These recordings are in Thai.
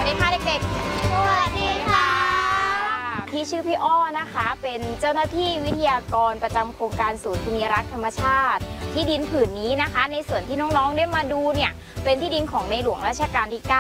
ดีค่ะเด็กๆสวัสดีค่ะพี่ชื่อพี่อ้อนะคะเป็นเจ้าหน้าที่วิทยากรประจำโครงการศูนย์ภูมิรักษ์ธรรมชาติที่ดินผืนนี้นะคะในส่วนที่น้องๆได้มาดูเนี่ยเป็นที่ดินของในหลวงรัชกาลที่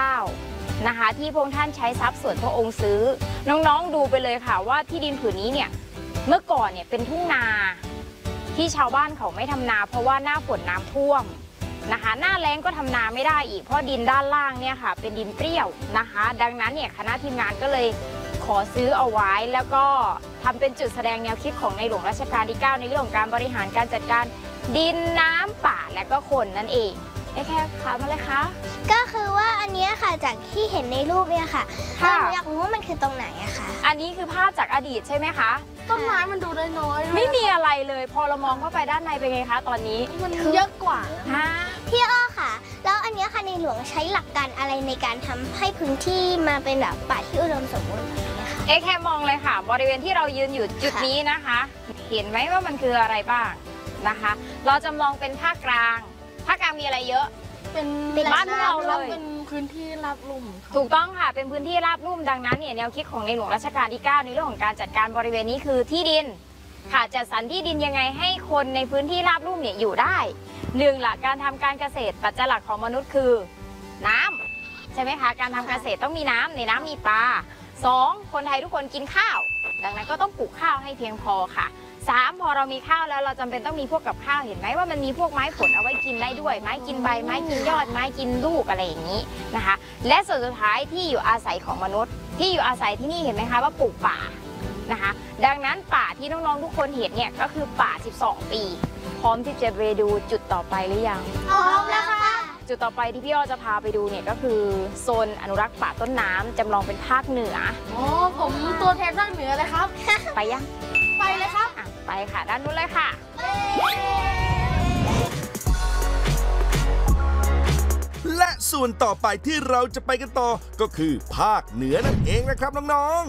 9นะคะที่พระองค์ท่านใช้ทรัพย์ส่วนพระองค์ซื้อน้องๆดูไปเลยค่ะว่าที่ดินผืนนี้เนี่ยเมื่อก่อนเนี่ยเป็นทุ่งนาที่ชาวบ้านเขาไม่ทำนาเพราะว่าหน้าฝนน้ำท่วมนะคะหน้าแล้งก็ทำนาไม่ได้อีกเพราะดินด้านล่างเนี่ยค่ะเป็นดินเปรี้ยวนะคะดังนั้นเนี่ยคณะทีมงานก็เลยขอซื้อเอาไว้แล้วก็ทำเป็นจุดแสดงแนวคิดของในหลวงรัชกาลที่9ในเรื่องของการบริหารการจัดการดินน้ำป่าและก็คนนั่นเองแค่ค่ะมาเลยคะก็คือว่าอันนี้ค่ะจากที่เห็นในรูปเนี่ยค่ะเราอยากรู้ว่ามันคือตรงไหนอะค่ะอันนี้คือภาพจากอดีตใช่ไหมคะต้นไม้มันดูน้อยไม่มีอะไรเลยพอเรามองเข้าไปด้านในเป็นไงคะตอนนี้มันเยอะกว่าพี่อ้อค่ะแล้วอันนี้ค่ะในหลวงใช้หลักการอะไรในการทำให้พื้นที่มาเป็นแบบป่าที่อุดมสมบูรณ์แบบนี้ค่ะแค่มองเลยค่ะบริเวณที่เรายืนอยู่จุดนี้นะคะเห็นไหมว่ามันคืออะไรบ้างนะคะเราจำลองเป็นภาคกลางมีอะไรเยอะเป็นบ้านเราเลยเป็นพื้นที่ราบลุ่มถูกต้องค่ะเป็นพื้นที่ราบลุ่มดังนั้นเนี่ยแนวคิดของในหลวงรัชกาลที่9ในเรื่องของการจัดการบริเวณนี้คือที่ดินค่ะจัดสรรที่ดินยังไงให้คนในพื้นที่ราบลุ่มเนี่ยอยู่ได้1หลักการทำการเกษตรปัจจัยหลักของมนุษย์คือน้ำใช่ไหมคะการทำเกษตรต้องมีน้ำในน้ำมีปลา2คนไทยทุกคนกินข้าวดังนั้นก็ต้องปลูกข้าวให้เพียงพอค่ะ3พอเรามีข้าวแล้วเราจำเป็นต้องมีพวกกับข้าวเห็นไหมว่ามันมีพวกไม้ผลเอาไว้กินได้ด้วยไม้กินใบไม้กินยอดไม้กินลูกอะไรอย่างนี้นะคะและส่วนสุดท้ายที่อยู่อาศัยของมนุษย์ที่อยู่อาศัยที่นี่เห็นไหมคะว่าปลูกป่านะคะดังนั้นป่าที่น้องๆทุกคนเห็นเนี่ยก็คือป่า12ปีพร้อมที่จะไปดูจุดต่อไปหรือยังพร้อมแล้วค่ะจุดต่อไปที่พี่อ้อจะพาไปดูเนี่ยก็คือโซนอนุรักษ์ป่าต้นน้ำจำลองเป็นภาคเหนือผมตัวแทนภาคเหนือเลยครับไปยังไปเลยครับไปค่ะด้านนู้นเลยค่ะและส่วนต่อไปที่เราจะไปกันต่อก็คือภาคเหนือนั่นเองนะครับน้อง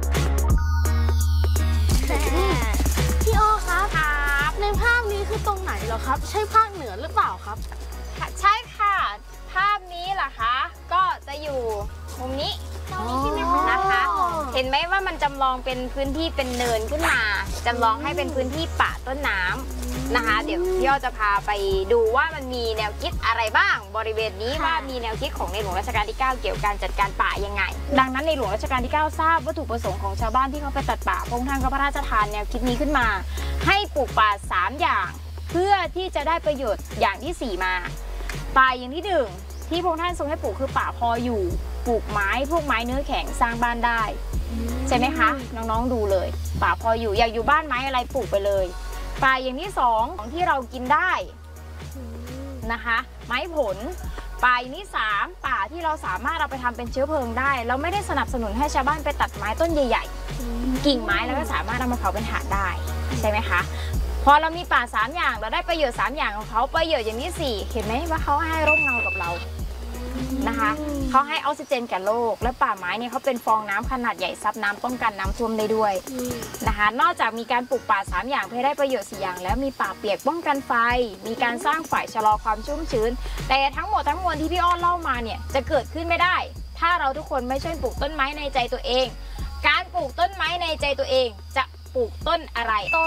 ๆพี่อ้อครับในภาพนี้คือตรงไหนเหรอครับใช่ภาคเหนือหรือเปล่าครับใช่ค่ะภาพนี้เหรอคะก็จะอยู่มุมนี้ใช่ไหมนะคะเห็นไหมว่ามันจำลองเป็นพื้นที่เป็นเนินขึ้นมาจำลองให้เป็นพื้นที่ป่าต้นน้ำนะคะเดี๋ยวพี่อ้อจะพาไปดูว่ามันมีแนวคิดอะไรบ้างบริเวณนี้ว่ามีแนวคิดของในหลวงรัชกาลที่9เกี่ยวกับการจัดการป่ายังไงดังนั้นในหลวงรัชกาลที่9ทราบวัตถุประสงค์ของชาวบ้านที่เขาไปตัดป่าพระองค์ท่านก็พระราชทานแนวคิดนี้ขึ้นมาให้ปลูกป่า3อย่างเพื่อที่จะได้ประโยชน์อย่างที่4มาป่าอย่างที่1ที่พระองค์ท่านทรงให้ปลูกคือป่าพออยู่ปลูกไม้พวกไม้เนื้อแข็งสร้างบ้านได้ใช่ไหมคะน้องๆดูเลยป่าพออยู่อยากอยู่บ้านไม้อะไรปลูกไปเลยป่าอย่างที่2ของที่เรากินได้นะคะไม้ผลป่าอย่างที่3ป่าที่เราสามารถเอาไปทำเป็นเชื้อเพลิงได้เราไม่ได้สนับสนุนให้ชาวบ้านไปตัดไม้ต้นใหญ่ๆกิ่งไม้แล้วก็สามารถเอามาเผาเป็นถ่านได้ใช่ไหมคะพอเรามีป่า3อย่างเราได้ประโยชน์3อย่างของเขาประโยชน์อย่างที่4เห็นไหมว่าเขาให้ร่มเงากับเรานะคะเขาให้ออกซิเจนแก่โลกและป่าไม้เนี่ยเขาเป็นฟองน้ำขนาดใหญ่ซับน้ำป้องกันน้ำท่วมได้ด้วยนะคะนอกจากมีการปลูกป่า3อย่างเพื่อได้ประโยชน์4อย่างแล้วมีป่าเปียกป้องกันไฟมีการสร้างฝ่ายชะลอความชุ่มชื้นแต่ทั้งหมดทั้งมวลที่พี่อ้อเล่ามาเนี่ยจะเกิดขึ้นไม่ได้ถ้าเราทุกคนไม่ช่วยปลูกต้นไม้ในใจตัวเองการปลูกต้นไม้ในใจตัวเองจะปลูกต้นอะไรต้น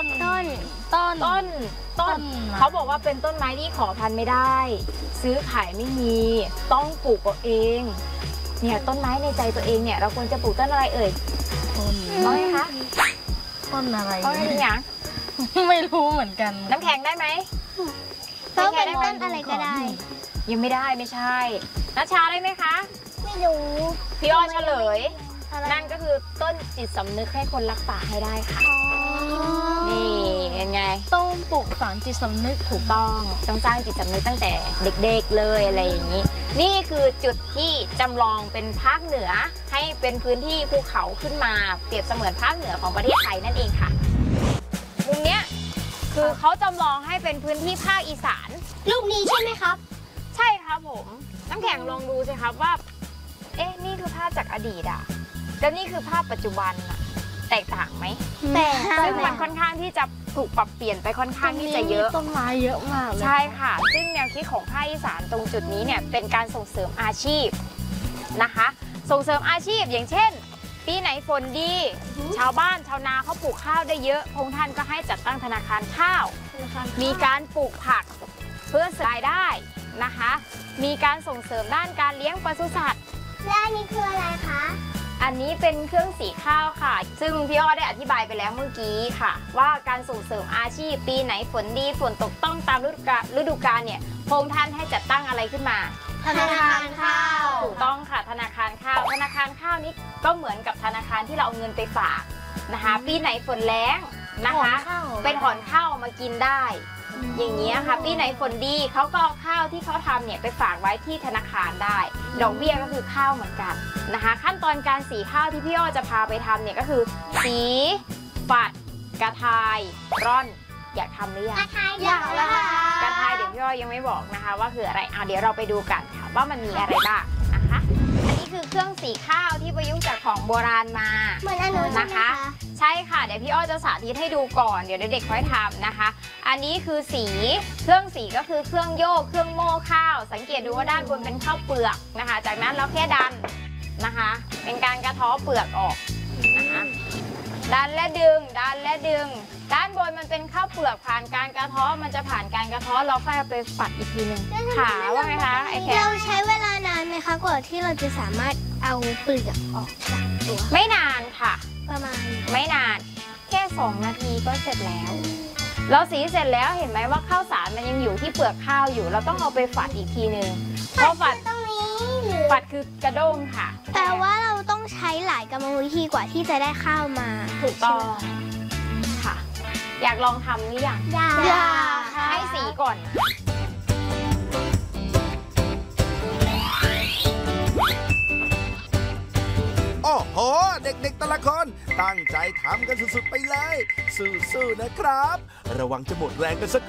เขาบอกว่าเป็นต้นไม้ที่ขอพันธุ์ไม่ได้ซื้อขายไม่มีต้องปลูกเอาเองเนี่ยต้นไม้ในใจตัวเองเนี่ยเราควรจะปลูกต้นอะไรเอ่ยต้นอะไรคะต้นอะไรต้นอะไรอย่างไม่รู้เหมือนกันน้ำแข็งได้ไหมต้นอะไรก็ได้ยังไม่ได้ไม่ใช่นัชชาได้ไหมคะไม่รู้พี่อ้อเฉลยนั่นก็คือต้นจิตสำนึกให้คนรักป่าให้ได้ค่ะนี่เป็นไงต้องปลูกฝังจิตสำนึกถูกต้องสร้างจิตสำนึกตั้งแต่เด็กๆเลยอะไรอย่างนี้นี่คือจุดที่จำลองเป็นภาคเหนือให้เป็นพื้นที่ภูเขาขึ้นมาเปรียบเสมือนภาคเหนือของประเทศไทยนั่นเองค่ะมุมเนี้ยคือเขาจำลองให้เป็นพื้นที่ภาคอีสานรูปนี้ใช่ไหมครับใช่ครับผมน้ำแข็งลองดูสิครับว่านี่คือภาพจากอดีตอะแล้วนี่คือภาพปัจจุบันอะแตกต่างไหมแต่ซึ่งมันค่อนข้างที่จะถูกปรับเปลี่ยนไปค่อนข้างที่จะเยอะต้นไม้เยอะมากเลยใช่ค่ะซึ่งแนวคิดของภาคอีสานตรงจุดนี้เนี่ยเป็นการส่งเสริมอาชีพนะคะส่งเสริมอาชีพอย่างเช่น ปีไหนฝนดี ชาวบ้านชาวนาเขาปลูกข้าวได้เยอะพระองค์ท่านก็ให้จัดตั้งธนาคารข้าว มีการปลูกผักเพื่อรายได้นะคะ มีการส่งเสริมด้านการเลี้ยงปศุสัตว์และอันนี้คืออะไรคะอันนี้เป็นเครื่องสีข้าวค่ะ ซึ่งพี่อ้อได้อธิบายไปแล้วเมื่อกี้ค่ะ ว่าการส่งเสริมอาชีพปีไหนฝนดีฝนตกต้องตามฤดูกาลเนี่ยพระองค์ท่านให้จัดตั้งอะไรขึ้นมาธนาคารข้าวถูกต้องค่ะธนาคารข้าวธนาคารข้าวนี้ก็เหมือนกับธนาคารที่เราเอาเงินไปฝากนะคะ ปีไหนฝนแล้งนะคะ เป็นถอนข้าวมากินได้ อย่างนี้ค่ะปีไหนฝนดีเขาก็เอาข้าวที่เขาทำเนี่ยไปฝากไว้ที่ธนาคารได้ ดอกเบี้ยก็คือข้าวเหมือนกันนะคะ ขั้นตอนการสีข้าวที่พี่อ้อจะพาไปทำเนี่ยก็คือ สีฝัดกระทายร่อนอยากทำหรือยังอยากแล้วค่ะกระทายเดี๋ยวพี่อ้อยยังไม่บอกนะคะว่าคืออะไรเดี๋ยวเราไปดูกันค่ะว่ามันมีอะไรบ้างนะคะ อันนี้คือเครื่องสีข้าวที่ประยุกต์จากของโบราณมาเหมือนอันนู้นใช่ไหมนะคะคะใช่ค่ะเดี๋ยวพี่อ้อจะสาธิตให้ดูก่อนเดี๋ยวเด็กๆค่อยทำนะคะ อันนี้คือสีเครื่องสีก็คือเครื่องโยกเครื่องโม่ข้าว สังเกตดูว่าด้านบนเป็นข้าวเปลือกนะคะ จากนั้นเราแค่ดันนะคะ เป็นการกระเทาะเปลือกออกนะคะดันและดึงดันและดึงด้านบนมันเป็นข้าวเปลือกผ่านการกระเทาะมันจะผ่านการกระเทาะเราค่อยเอาไปฝัดอีกทีหนึ่งขาว่าไงคะไอแคเรามใช้เวลานานไหมคะกว่าที่เราจะสามารถเอาเปลือกออกจากตัวไม่นานค่ะประมาณไม่นานแค่2 นาทีก็เสร็จแล้ว เราสีเสร็จแล้วเห็นไหมว่าข้าวสารมันยังอยู่ที่เปลือกข้าวอยู่ เราต้องเอาไปฝัดอีกทีหนึ่งเพราะฝัดตรงนี้หรือฝัดคือกระด้งค่ะแปลว่าเราต้องใช้หลายกรรมวิธีกว่าที่จะได้ข้าวมาถูกต้องค่ะ อยากลองทำหรือยังอยากค่ะให้สีก่อนโอ้โห เด็กๆแต่ละคนตั้งใจทำกันสุดๆไปเลย สู้ๆนะครับ ระวังจะหมดแรงกันสัก